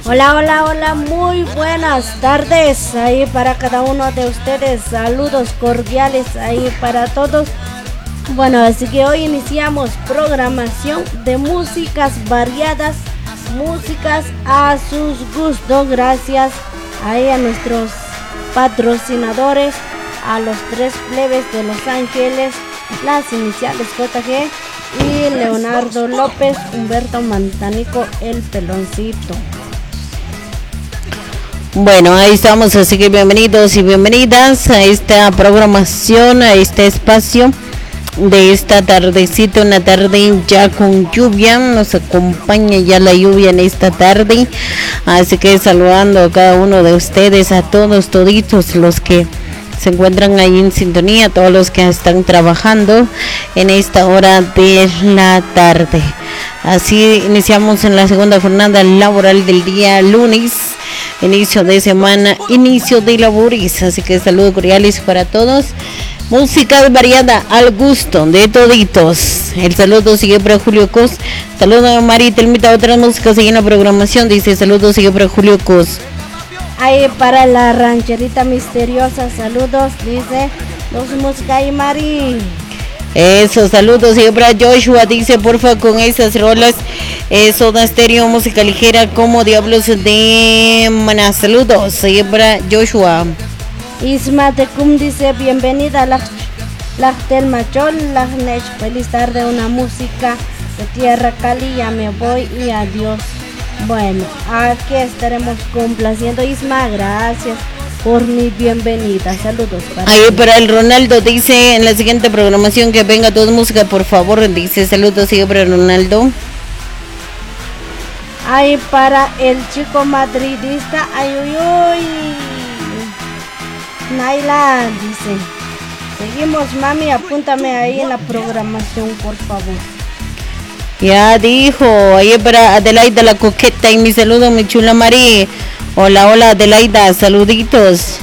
Hola, hola, hola, muy buenas tardes ahí para cada uno de ustedes, saludos cordiales ahí para todos. Bueno, así que hoy iniciamos programación de músicas variadas, músicas a sus gustos, gracias ahí a nuestros patrocinadores, a los tres plebes de Los Ángeles, las iniciales JG y Leonardo López, Humberto Mantanico, el peloncito. Bueno, ahí estamos, así que bienvenidos y bienvenidas a esta programación, a este espacio de esta tardecita, una tarde ya con lluvia, nos acompaña ya la lluvia en esta tarde, así que saludando a cada uno de ustedes, a todos, toditos los que se encuentran ahí en sintonía, todos los que están trabajando en esta hora de la tarde. Así iniciamos en la segunda jornada laboral del día lunes, inicio de semana, inicio de labores, así que saludos cordiales para todos. Música variada al gusto de toditos. El saludo sigue para Julio Cos. Saludos a Marita, Telmita, otras músicas siguen la programación. Dice saludos sigue para Julio Cos. Ahí para la rancherita misteriosa, saludos, dice los música y Mari. Eso, saludos sigue para Joshua, dice porfa con esas rolas. Soda Stereo, música ligera como Diablos de Maná. Saludos, sigue para Joshua. Isma Tecum dice bienvenida a la del Machol, la Nech, feliz tarde, una música de Tierra Cali, ya me voy y adiós. Bueno, aquí estaremos complaciendo. Isma, gracias por mi bienvenida, saludos para ahí para el Ronaldo, dice en la siguiente programación que venga toda música por favor, dice saludos sigue para Ronaldo. Ahí para el chico madridista, ay uy uy, Naila dice, seguimos mami, apúntame ahí en la programación por favor. Ya dijo, ahí para Adelaida la coqueta y mi saludo mi chula Mari. Hola, hola Adelaida, saluditos.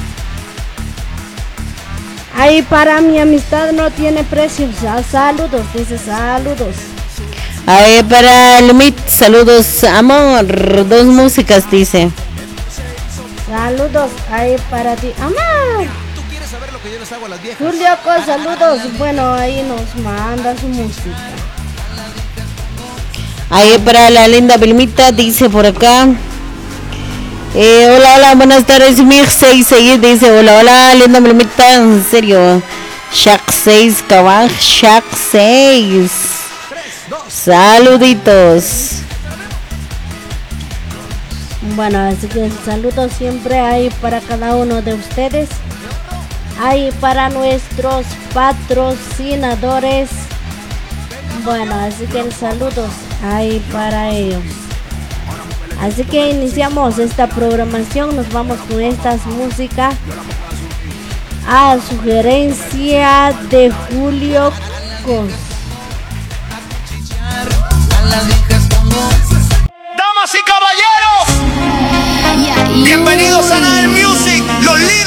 Ahí para mi amistad no tiene precio, saludos, dice saludos. Ahí para Lumit, saludos amor, dos músicas dice. Saludos, ahí para ti, amor. Julio con saludos, bueno ahí nos manda su música. Ahí para la linda Vilmita, dice por acá. Hola, hola, buenas tardes, Mir 66, dice, hola, hola, linda Vilmita, en serio. Shaq 6, cabal, Shaq 6. Saluditos. Bueno, así que saludos siempre ahí para cada uno de ustedes. Ahí para nuestros patrocinadores. Bueno, así que saludos ahí para ellos. Así que iniciamos esta programación, nos vamos con estas músicas a sugerencia de Julio Cos. Damas y caballeros, bienvenidos a Nael Music, los líderes.